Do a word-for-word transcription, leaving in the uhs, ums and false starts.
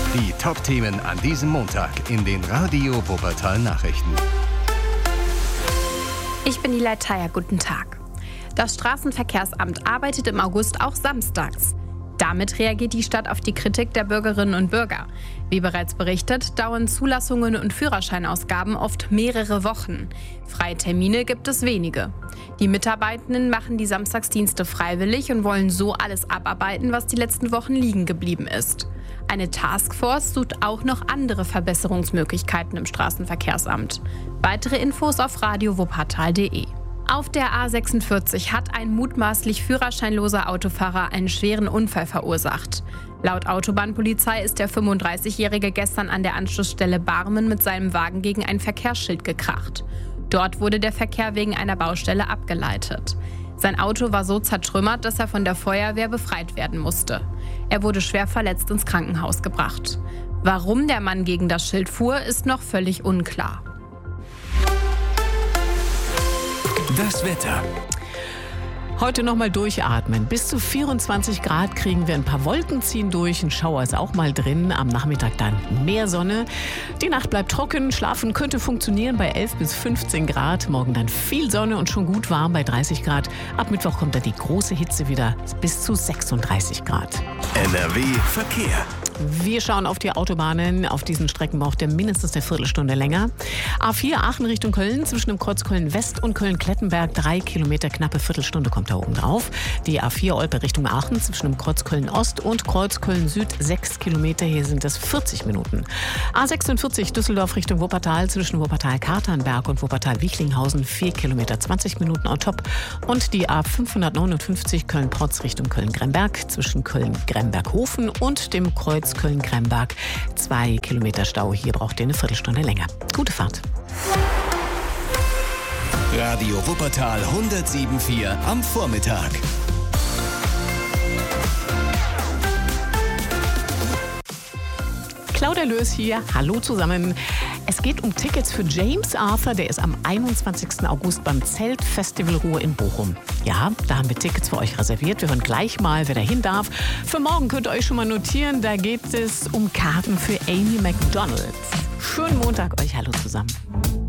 Die Top-Themen an diesem Montag in den Radio Wuppertal Nachrichten. Ich bin die Leitaya, guten Tag. Das Straßenverkehrsamt arbeitet im August auch samstags. Damit reagiert die Stadt auf die Kritik der Bürgerinnen und Bürger. Wie bereits berichtet, dauern Zulassungen und Führerscheinausgaben oft mehrere Wochen. Freie Termine gibt es wenige. Die Mitarbeitenden machen die Samstagsdienste freiwillig und wollen so alles abarbeiten, was die letzten Wochen liegen geblieben ist. Eine Taskforce sucht auch noch andere Verbesserungsmöglichkeiten im Straßenverkehrsamt. Weitere Infos auf radio wuppertal punkt de. Auf der A sechsundvierzig hat ein mutmaßlich führerscheinloser Autofahrer einen schweren Unfall verursacht. Laut Autobahnpolizei ist der fünfunddreißigjährige gestern an der Anschlussstelle Barmen mit seinem Wagen gegen ein Verkehrsschild gekracht. Dort wurde der Verkehr wegen einer Baustelle abgeleitet. Sein Auto war so zertrümmert, dass er von der Feuerwehr befreit werden musste. Er wurde schwer verletzt ins Krankenhaus gebracht. Warum der Mann gegen das Schild fuhr, ist noch völlig unklar. Das Wetter. Heute noch mal durchatmen. Bis zu vierundzwanzig Grad kriegen wir, ein paar Wolken ziehen durch. Ein Schauer ist auch mal drin. Am Nachmittag dann mehr Sonne. Die Nacht bleibt trocken. Schlafen könnte funktionieren bei elf bis fünfzehn Grad. Morgen dann viel Sonne und schon gut warm bei dreißig Grad. Ab Mittwoch kommt dann die große Hitze wieder bis zu sechsunddreißig Grad. N R W Verkehr. Wir schauen auf die Autobahnen. Auf diesen Strecken braucht ihr mindestens eine Viertelstunde länger. A vier Aachen Richtung Köln, zwischen dem Kreuz Köln-West und Köln-Klettenberg, drei Kilometer, knappe Viertelstunde kommt da oben drauf. Die A vier Olpe Richtung Aachen, zwischen dem Kreuz Köln-Ost und Kreuz Köln-Süd, sechs Kilometer, hier sind es vierzig Minuten. A sechsundvierzig Düsseldorf Richtung Wuppertal, zwischen Wuppertal-Katernberg und Wuppertal-Wichlinghausen, vier Kilometer, zwanzig Minuten on top. Und die A fünfhundertneunundfünfzig Köln-Protz Richtung Köln-Gremberg, zwischen Köln-Gremberg-Hofen und dem Kreuz Köln-Gremberg. Zwei Kilometer Stau. Hier braucht ihr eine Viertelstunde länger. Gute Fahrt. Radio Wuppertal hundertsieben Komma vier am Vormittag. Claudia Löß hier. Hallo zusammen. Es geht um Tickets für James Arthur. Der ist am einundzwanzigsten August beim Zeltfestival Ruhr in Bochum. Ja, da haben wir Tickets für euch reserviert. Wir hören gleich mal, wer da hin darf. Für morgen könnt ihr euch schon mal notieren. Da geht es um Karten für Amy Macdonald. Schönen Montag euch. Hallo zusammen.